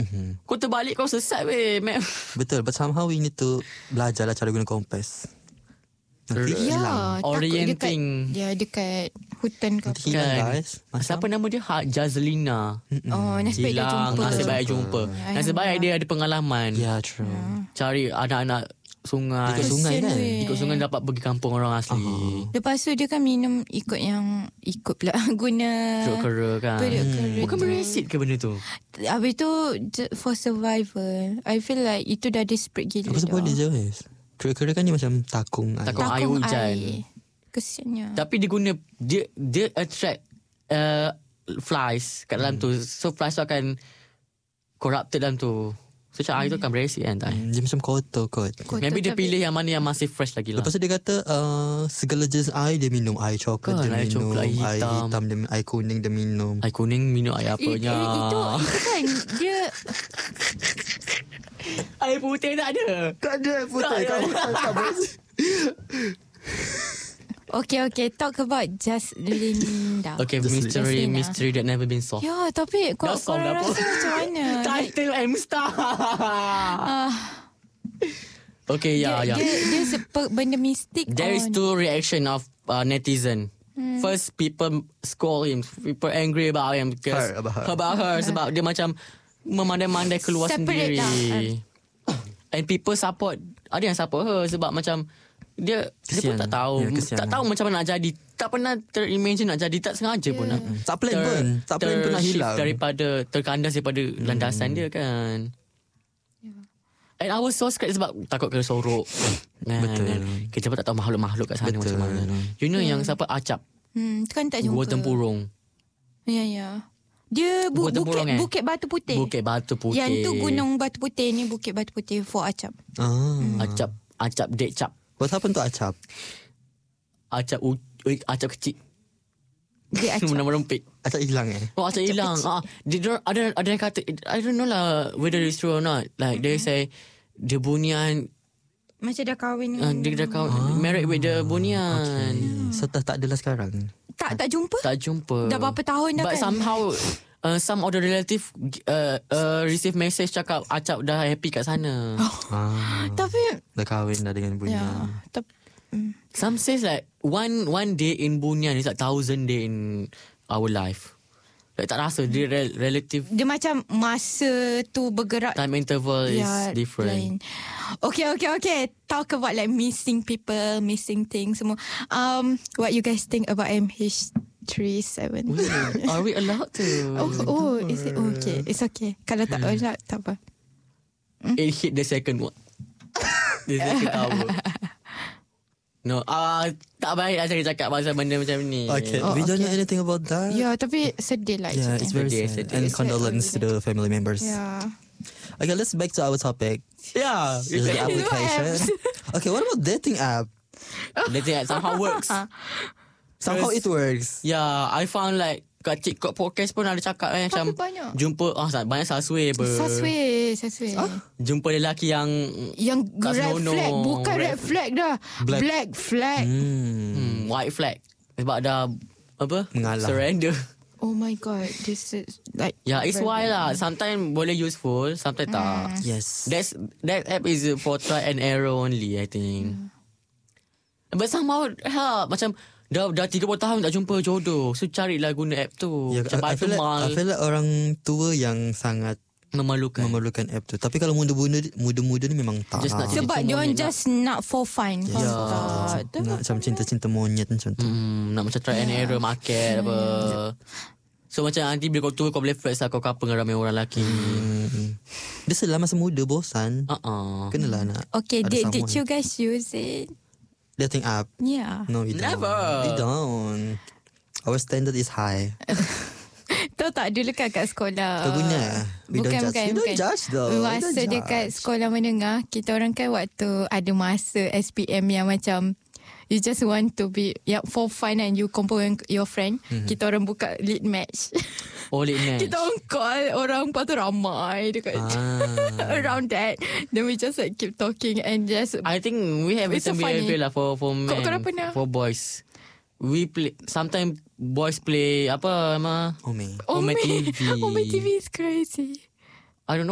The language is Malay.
Kau terbalik kau sesat weh map. Betul, but somehow we need to belajar lah cara guna kompas. Nanti hilang. Orienting. Dekat hutan ke apa. Nanti hilang guys. Siapa nama dia? Jazlina. Nasib baik dia Hilang. jumpa. Nasib baik jumpa. Nasib baik dia ada pengalaman. Yeah, true. Cari anak-anak sungai. Ikut sungai kan? Ikut sungai dapat pergi kampung orang asli. Lepas tu dia kan minum ikut pula guna Perut kera kan. perut kera. Bukan beresit ke benda tu? Habis tu for survival. I feel like itu dah desperate gila. Apa sebab dia je guys? Kera-kera kan dia macam takung air. Takung air hujan. Kesiannya. Tapi dia guna dia attract flies kat dalam tu. So flies tu akan corrupted dalam tu. So macam air tu akan beresit kan. Dia macam kotor kot. Maybe dia pilih yang mana yang masih fresh lagi lah. Lepas tu dia kata segala jenis air dia minum. Air coklat dia Air minum, coklat, air hitam dia minum, air kuning dia minum. Air kuning minum air apanya. Itu kan dia Air putih tak ada. Tak ada putih. Okay, talk about Jazlinda. Okay, mystery that never been solved. Ya, tapi Dah solve dah korang rasa apa? macam mana? Title M-Star. Okay, Dia benda mistik. There is two reaction of netizen. First, people scold him. People angry about him because about her. Sebab dia macam memandai-mandai keluar Separate sendiri. lah. And people support. Ada yang support her sebab macam dia pun tak tahu. Tak tahu macam mana nak jadi. Tak pernah terimagine nak jadi. Tak sengaja pun nak. Tak plan pun. Tak plan pun nak hilang. Terkandas daripada landasan dia kan. And I was so scared sebab takut kena sorok. Betul. Kita pun tak tahu makhluk-makhluk kat sana macam mana. You know yang siapa Acap? Kan tak jumpa. Gua Tempurung. Ya. Dia Tempurung, Bukit Batu Putih. Bukit Batu Putih. Yang tu Gunung Batu Putih ni Bukit Batu Putih for Acap. Acap Dek Cap. Buat apa untuk acap? Acap kecil. Dia Acap. Nama rempit. Acap hilang Oh, acap hilang. Ada yang kata, I don't know lah whether it's true or not. Like they say the bunian Macam dah kahwin. dia dah married with the bunian. So tak adalah sekarang. Tak jumpa? Tak jumpa. Dah berapa tahun dah But kan? somehow some of the relative receive message cakap Acap dah happy kat sana. Tapi Dah kahwin dah dengan Bunian. Some says like one day in Bunian is like 1,000 day in our life. Like tak rasa dia relative. dia macam masa tu bergerak. Time interval is different. Lain. Okay. Talk about like missing people, missing things semua. What you guys think about MH37? Are we allowed to? Oh, is it okay? It's okay. Kalau tak allowed, tak apa. It hit the second one. The second hour. No, tak baik lah cakap pasal benda macam ni. Okay, we don't know anything about that. Ya, tapi sedih lah. Yeah, it's very sad. And condolence to the family members. Yeah. Okay, let's back to our topic. Yeah. This is the application. Okay, what about dating app? Dating app somehow works. Somehow it works. Yeah, I found like kat TikTok podcast pun ada cakap macam banyak. jumpa banyak saswe ber. Saswe. Jumpa lelaki yang kat red senonoh. flag, bukan red flag dah. Black flag. White flag. Sebab dah apa? Mengalah. Surrender. Oh my god, this is like Yeah, it's why lah. Sometimes boleh useful, sometimes tak. Yes. That app is for try and error only, I think. But somehow help. Macam dah 30 tahun tak jumpa jodoh. So carilah guna app tu. Yeah, Macam I feel like orang tua yang sangat memerlukan app tu. Tapi kalau muda-muda ni memang tak. Just nak sebab dia orang just nak for fun. Nak macam cinta-cinta monyet macam tu. Nak macam try and error market apa. So macam nanti bila kau tua kau boleh flex lah kau couple dengan ramai orang lelaki. Dia selah masa muda bosan. Kenalah nak. Okay, did you guys use it? Dating app? Yeah. No, we don't. Never. We don't. Our standard is high. Tahu tak dulu kan kat sekolah. Kau guna? We don't judge though. Masa dekat sekolah menengah, kita orang kan waktu ada masa SPM yang macam you just want to be for fun and you compare your friend. Kita orang buka lead match. Oh, lead match. Kita orang call orang patut ramai dekat around that. Then we just like keep talking and just I think we have it's some so behavior lah for men. Kau pernah? For boys. We play sometimes boys play apa nama? Ome Ome TV. Ome TV is crazy.